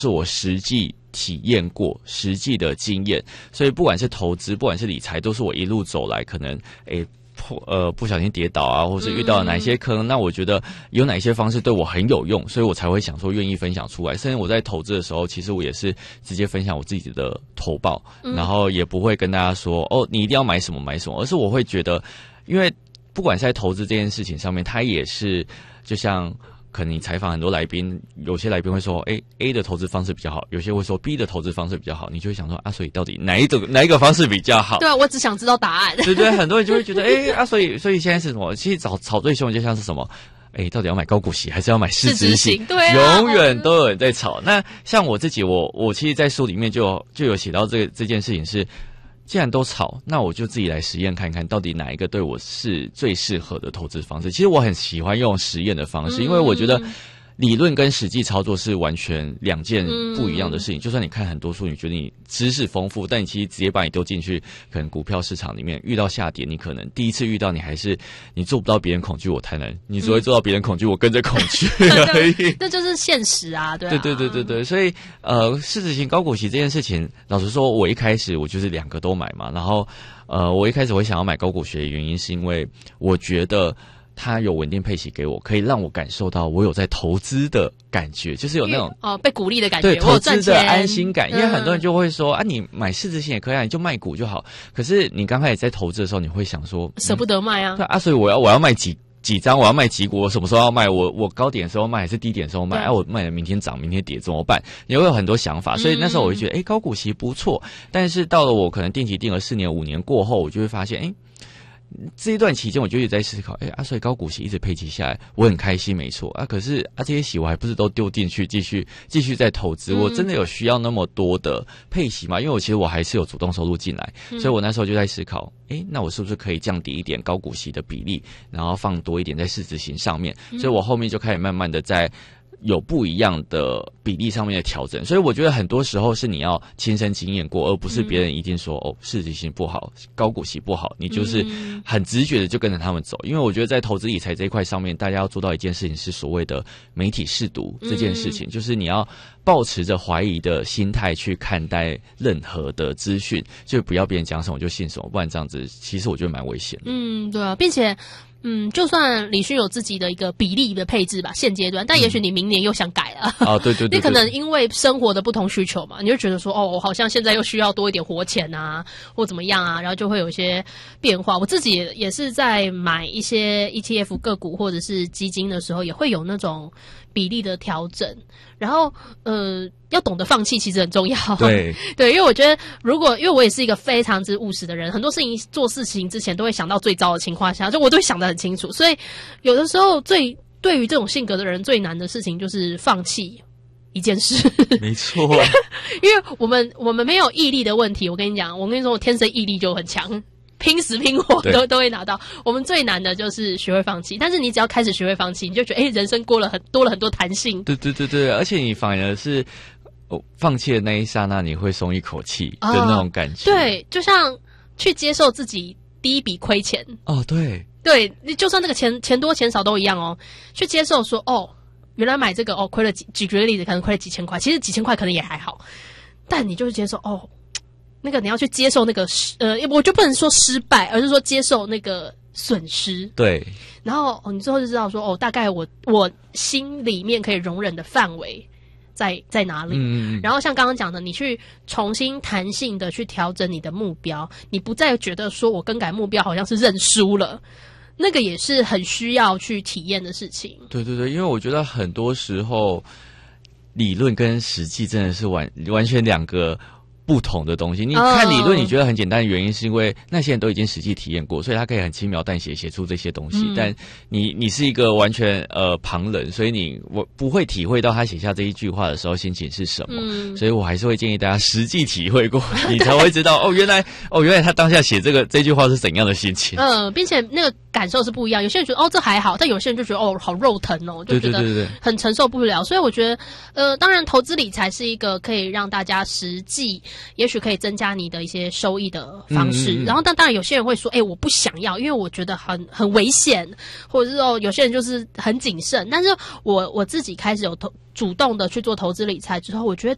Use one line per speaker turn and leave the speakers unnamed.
是我实际体验过、实际的经验，所以不管是投资，不管是理财，都是我一路走来可能不小心跌倒啊，或是遇到哪一些坑，那我觉得有哪一些方式对我很有用，所以我才会想说愿意分享出来。甚至我在投资的时候，其实我也是直接分享我自己的投报，然后也不会跟大家说你一定要买什么买什么，而是我会觉得，因为不管是在投资这件事情上面，它也是就像。可能你采访很多来宾，有些来宾会说，A 的投资方式比较好，有些会说 B 的投资方式比较好，你就会想说所以到底哪一个方式比较好？
对啊，我只想知道答案。对
对，很多人就会觉得，所以现在是什么？其实吵最凶的就像是什么？到底要买高股息还是要买市值型？
对啊，
永远都有人在吵。那像我自己，我其实，在书里面就有写到这件事情是。既然都吵，那我就自己来实验看看，到底哪一个对我是最适合的投资方式。其实我很喜欢用实验的方式，因为我觉得理论跟实际操作是完全两件不一样的事情。就算你看很多书，你觉得你知识丰富，但你其实直接把你丢进去，可能股票市场里面遇到下跌，你可能第一次遇到，你还是你做不到别人恐惧，我太难，你只会做到别人恐惧，我跟着恐惧而已。
那就是现实啊，对啊。
对，所以市值型高股息这件事情，老实说，我一开始我就是两个都买嘛，然后我一开始会想要买高股息的原因，是因为我觉得。它有稳定配息给我，可以让我感受到我有在投资的感觉，就是有那种
被鼓励的感觉，
对投资的安心感。因为很多人就会说你买市值型也可以啊，你就卖股就好。可是你刚开始在投资的时候，你会想说
舍不得卖啊。
对啊，所以我要卖几张，我要卖几股，我什么时候要卖？我高点的时候卖还是低点的时候卖？我卖了明天涨明天跌怎么办？你会有很多想法，所以那时候我就觉得高股息不错。但是到了我可能定期定额4年5年过后，我就会发现这一段期间，我就一直在思考，所以高股息一直配息下来，我很开心，没错啊。可是这些息我还不是都丢进去，继续在投资？我真的有需要那么多的配息吗？因为其实我还是有主动收入进来，所以我那时候就在思考，那我是不是可以降低一点高股息的比例，然后放多一点在市值型上面？所以我后面就开始慢慢的在。有不一样的比例上面的调整，所以我觉得很多时候是你要亲身经验过，而不是别人一定说市值型不好，高股息不好，你就是很直觉的就跟着他们走。因为我觉得在投资理财这一块上面，大家要做到一件事情是所谓的媒体识读这件事情，就是你要抱持着怀疑的心态去看待任何的资讯，就不要别人讲什么就信什么，不然这样子其实我觉得蛮危险的。
对啊，并且。就算李勋有自己的一个比例的配置吧，现阶段，但也许你明年又想改了。
对，
你可能因为生活的不同需求嘛，你就觉得说，我好像现在又需要多一点活钱啊，或怎么样啊，然后就会有一些变化。我自己也是在买一些 ETF 个股或者是基金的时候，也会有那种比例的调整。然后要懂得放弃其实很重要。
对，
因为我觉得因为我也是一个非常之务实的人，很多做事情之前都会想到最糟的情况下，就我都会想得很清楚，所以有的时候对于这种性格的人最难的事情就是放弃一件事。
没错。
因为我们没有毅力的问题，我跟你说我天生毅力就很强，拼死拼活都会拿到。我们最难的就是学会放弃，但是你只要开始学会放弃，你就觉得人生多了很多弹性。
对，而且你反而是放弃的那一刹那，你会松一口气的那种感觉。
对，就像去接受自己第一笔亏钱。对，你就算那个钱多钱少都一样去接受说原来买这个亏了举个例子，可能亏了几千块，其实几千块可能也还好，但你就是接受那个你要去接受那个我就不能说失败，而是说接受那个损失。
对，
然后你最后就知道说大概我心里面可以容忍的范围在哪里。然后像刚刚讲的，你去重新弹性的去调整你的目标，你不再觉得说我更改目标好像是认输了，那个也是很需要去体验的事情。
对，因为我觉得很多时候理论跟实际真的是完全两个不同的东西。你看理论你觉得很简单的原因是因为那些人都已经实际体验过，所以他可以很轻描淡写出这些东西。但你是一个完全旁人，所以我不会体会到他写下这一句话的时候心情是什么。所以我还是会建议大家实际体会过，你才会知道原来他当下写这句话是怎样的心情。
并且那个感受是不一样，有些人觉得这还好，但有些人就觉得好肉疼就觉得很承受不了。所以我觉得当然投资理财是一个可以让大家实际也许可以增加你的一些收益的方式。然后但当然有些人会说我不想要，因为我觉得很危险，或者是有些人就是很谨慎。但是我自己开始有主动的去做投资理财之后，我觉得